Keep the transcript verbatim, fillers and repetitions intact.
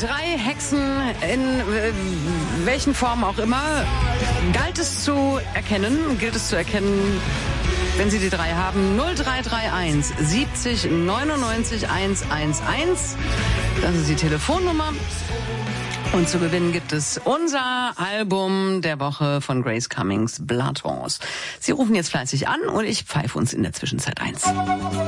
drei Hexen in äh, welchen Formen auch immer. Galt es zu erkennen, gilt es zu erkennen, wenn Sie die drei haben. null drei drei eins siebzig neunundneunzig hundertelf. Das ist die Telefonnummer. Und zu gewinnen gibt es unser Album der Woche von Grace Cummings, Blood Horse. Sie rufen jetzt fleißig an und ich pfeife uns in der Zwischenzeit eins.